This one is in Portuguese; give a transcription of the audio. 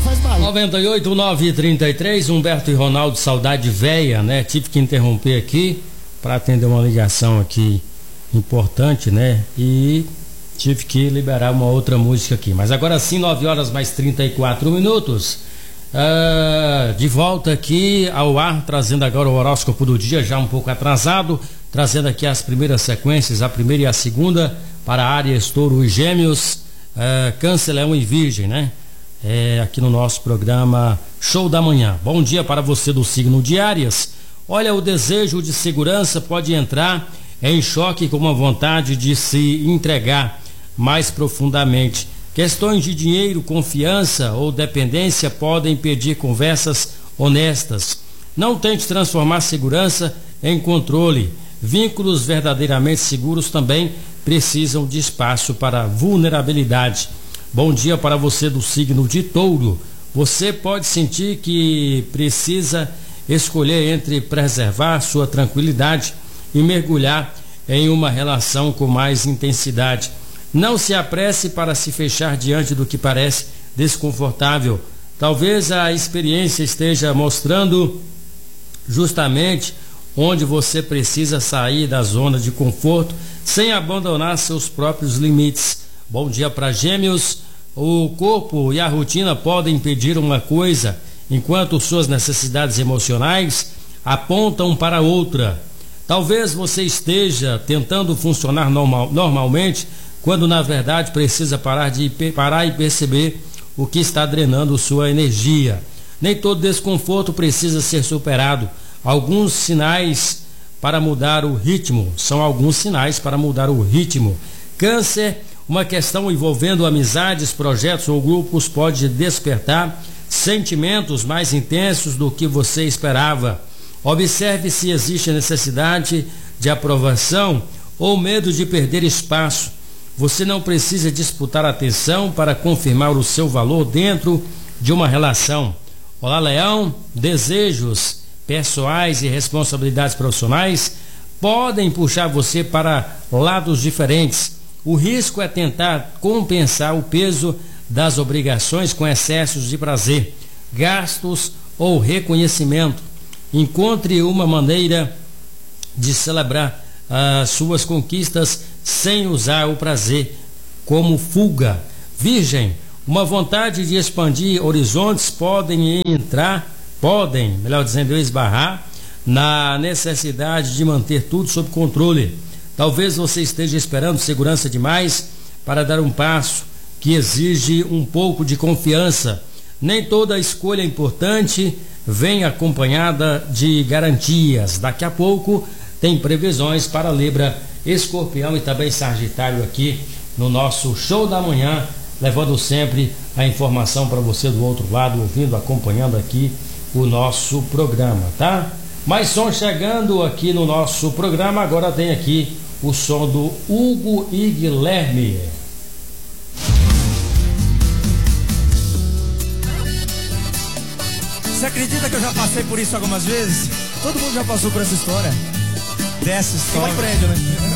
faz barulho. 98.933, Humberto e Ronaldo, saudade véia, né? Tive que interromper aqui para atender uma ligação aqui importante, né? E tive que liberar uma outra música aqui. Mas agora sim, 9 horas mais 34 minutos. De volta aqui ao ar, trazendo agora o horóscopo do dia, já um pouco atrasado, trazendo aqui as primeiras sequências, a primeira e a segunda, para Áries, Touro e Gêmeos, Câncer, Leão e Virgem, né? Aqui no nosso programa Show da Manhã. Bom dia para você do signo de Áries. Olha, o desejo de segurança pode entrar em choque com uma vontade de se entregar mais profundamente. Questões de dinheiro, confiança ou dependência podem impedir conversas honestas. Não tente transformar segurança em controle. Vínculos verdadeiramente seguros também precisam de espaço para vulnerabilidade. Bom dia para você do signo de Touro. Você pode sentir que precisa escolher entre preservar sua tranquilidade e mergulhar em uma relação com mais intensidade. Não se apresse para se fechar diante do que parece desconfortável. Talvez a experiência esteja mostrando justamente onde você precisa sair da zona de conforto sem abandonar seus próprios limites. Bom dia para Gêmeos. O corpo e a rotina podem impedir uma coisa, enquanto suas necessidades emocionais apontam para outra. Talvez você esteja tentando funcionar normalmente, quando na verdade precisa parar e perceber o que está drenando sua energia. Nem todo desconforto precisa ser superado. Alguns sinais para mudar o ritmo. São alguns sinais para mudar o ritmo. Câncer, uma questão envolvendo amizades, projetos ou grupos pode despertar sentimentos mais intensos do que você esperava. Observe se existe necessidade de aprovação ou medo de perder espaço. Você não precisa disputar atenção para confirmar o seu valor dentro de uma relação. Olá, Leão. Desejos pessoais e responsabilidades profissionais podem puxar você para lados diferentes. O risco é tentar compensar o peso das obrigações com excessos de prazer, gastos ou reconhecimento. Encontre uma maneira de celebrar as suas conquistas sem usar o prazer como fuga. Virgem, uma vontade de expandir horizontes podem, melhor dizendo, esbarrar na necessidade de manter tudo sob controle. Talvez você esteja esperando segurança demais para dar um passo que exige um pouco de confiança. Nem toda escolha importante vem acompanhada de garantias. Daqui a pouco tem previsões para Libra, Escorpião e também Sagitário aqui no nosso Show da Manhã, levando sempre a informação para você do outro lado, ouvindo, acompanhando aqui o nosso programa, tá? Mais som chegando aqui no nosso programa. Agora tem aqui o som do Hugo e Guilherme. Você acredita que eu já passei por isso algumas vezes? Todo mundo já passou por essa história. Dessa história. Não aprende, né?